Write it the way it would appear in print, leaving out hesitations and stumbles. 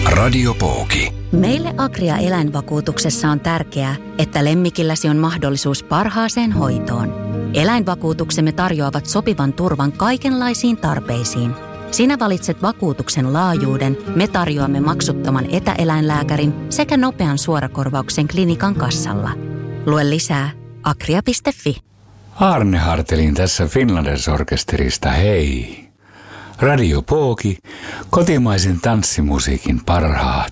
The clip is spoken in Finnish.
Radio Pooki. Meille Agria eläinvakuutuksessa on tärkeää, että lemmikilläsi on mahdollisuus parhaaseen hoitoon. Eläinvakuutuksemme tarjoavat sopivan turvan kaikenlaisiin tarpeisiin. Sinä valitset vakuutuksen laajuuden, me tarjoamme maksuttoman etäeläinlääkärin sekä nopean suorakorvauksen klinikan kassalla. Lue lisää agria.fi. Arne Hartelin tässä Finlanders-orkesterista, hei! Radio Pooki, kotimaisen tanssimusiikin parhaat